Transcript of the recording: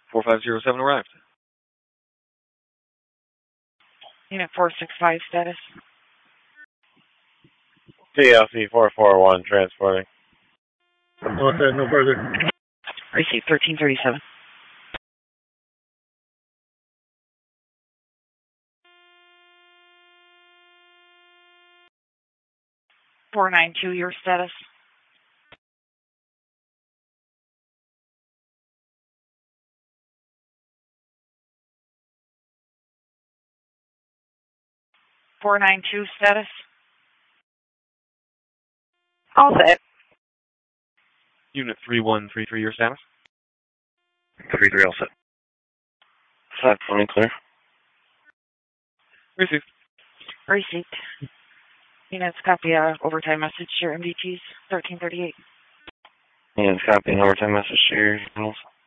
4507 arrived. Unit 465 status. TLC 441 transporting. No further. Receive 1337. .492, your status. .492 status. All set. Unit 3133, your status. 33 all set. 520 clear. Received. Received. Units copy overtime message, your MDTs 1338. Units copy an overtime message to your units.